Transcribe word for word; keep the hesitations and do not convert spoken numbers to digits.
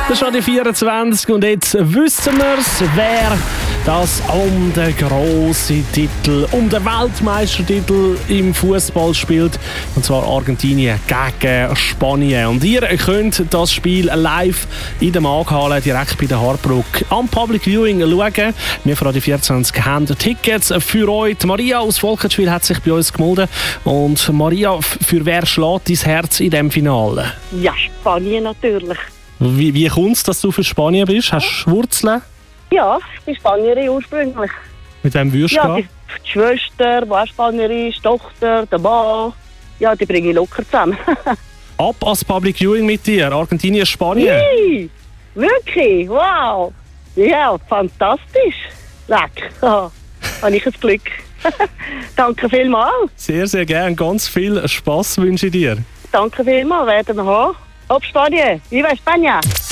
Das ist schon die vierundzwanzig und jetzt wissen wir es, wer das um den grossen Titel, um den Weltmeistertitel im Fußball spielt. Und zwar Argentinien gegen Spanien. Und ihr könnt das Spiel live in der Maghalle direkt bei der Hardbruck am Public Viewing schauen. Wir von Radio vierundzwanzig haben Tickets für euch. Die Maria aus Volkenschwil hat sich bei uns gemeldet. Und Maria, für wer schlägt dein Herz in diesem Finale? Ja, Spanien natürlich. Wie, wie kommt es, dass du für Spanien bist? Hast du Wurzeln? Ja, ich bin Spanierin ursprünglich. Mit wem würdest du Ja, gehen? die, die Schwester, die auch Spanierin ist, die Tochter, der Mann. Ja, die bringe ich locker zusammen. Ab als Public Viewing mit dir. Argentinien, Spanien. Hey, wirklich? Wow. Ja, fantastisch. Leck. Oh, habe ich ein Glück. Danke vielmals. Sehr, sehr gern. Ganz viel Spass wünsche ich dir. Danke vielmals, werden wir haben. Ab Spanien. Viva España.